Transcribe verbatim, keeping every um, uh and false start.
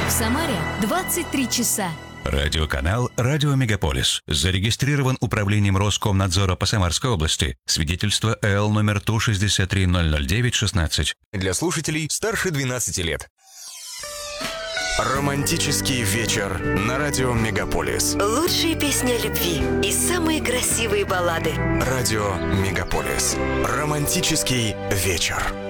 В Самаре двадцать три часа. Радиоканал «Радио Мегаполис». Зарегистрирован Управлением Роскомнадзора по Самарской области. Свидетельство эл номер Ту шестьдесят три ноль ноль девять шестнадцать. Для слушателей старше двенадцати лет. Романтический вечер на радио Мегаполис. Лучшие песни о любви и самые красивые баллады. Радио Мегаполис. Романтический вечер.